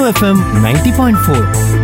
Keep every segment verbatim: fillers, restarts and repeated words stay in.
FM ninety point four.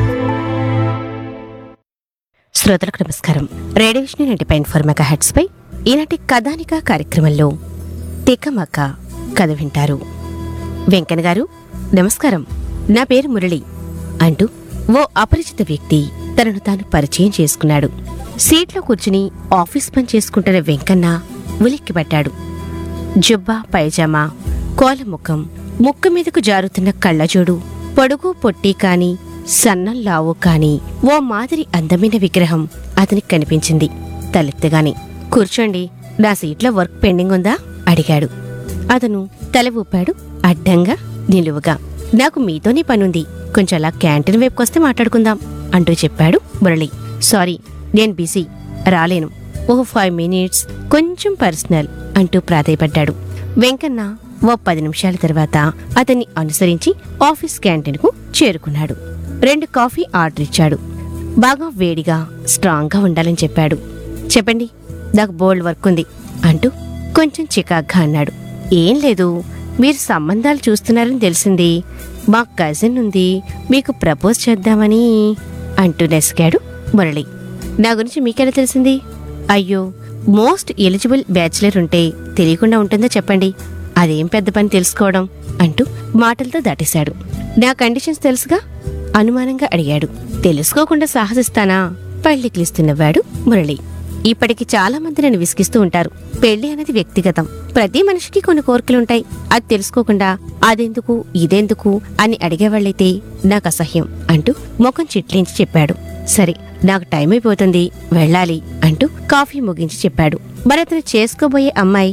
శ్రోతలకు నమస్కారం. Radio vision ninety point four mega heads పై ఈనాటి కథానిక కార్యక్రమంలో తికమక కథ వింటారు. వెంకన్న గారు నమస్కారం, నా పేరు మురళి అంటూ ఓ అపరిచిత వ్యక్తి తనను తాను పరిచయం చేసుకున్నాడు. సీట్లో కూర్చుని ఆఫీస్ పని చేసుకుంటున్న వెంకన్న ఉలిక్కిపడ్డాడు. జుబ్బా, పైజామా, కోలముఖం, ముక్కు మీదకు జారుతున్న కళ్ళజోడు, పొడుగు పొట్టి కాని సన్నం లావు కాని ఓ మాదిరి అందమైన విగ్రహం అతనికి కనిపించింది. తలెత్తగానే కూర్చోండి, నా సీట్లో వర్క్ పెండింగ్ ఉందా అడిగాడు. అతను తల ఊపాడు, అడ్డంగా నిలువుగా. నాకు మీతోనే పనుంది, కొంచెం అలా క్యాంటీన్ వైపుకొస్తే మాట్లాడుకుందాం అంటూ చెప్పాడు మురళి. సారీ, నేను బిజీ, రాలేను, ఓ ఫైవ్ మినిట్స్, కొంచెం పర్సనల్ అంటూ ప్రాధేయపడ్డాడు. వెంకన్న ఓ పది నిమిషాల తర్వాత అతన్ని అనుసరించి ఆఫీస్ క్యాంటీన్కు చేరుకున్నాడు. రెండు కాఫీ ఆర్డర్ ఇచ్చాడు. బాగా వేడిగా స్ట్రాంగ్గా ఉండాలని చెప్పాడు. చెప్పండి, నాకు బోల్డ్ వర్క్ ఉంది అంటూ కొంచెం చికాగ్గా అన్నాడు. ఏం లేదు, మీరు సంబంధాలు చూస్తున్నారని తెలిసింది, మా కజిన్ ఉంది, మీకు ప్రపోజ్ చేద్దామని అంటూ నెసిగాడు మురళి. నా గురించి మీకెలా తెలిసింది? అయ్యో, మోస్ట్ ఎలిజిబుల్ బ్యాచిలర్ ఉంటే తెలియకుండా ఉంటుందో చెప్పండి, అదేం పెద్ద పని తెలుసుకోవడం అంటూ మాటలతో దాటేశాడు. నా కండిషన్స్ తెలుసుగా అనుమానంగా అడిగాడు. తెలుసుకోకుండా సాహసిస్తానా? పళ్ళికిలిస్తున్నవాడు మురళి. ఇప్పటికి చాలా మంది నన్ను విసిగిస్తూ ఉంటారు. పెళ్లి అనేది వ్యక్తిగతం, ప్రతి మనిషికి కొన్ని కోరికలుంటాయి. అది తెలుసుకోకుండా అదెందుకు ఇదెందుకు అని అడిగేవాళ్ళైతే నాకు అసహ్యం అంటూ ముఖం చిట్లించి చెప్పాడు. సరే, నాకు టైం అయిపోతుంది, వెళ్ళాలి అంటూ కాఫీ ముగించి చెప్పాడు. మరతను చేసుకోబోయే అమ్మాయి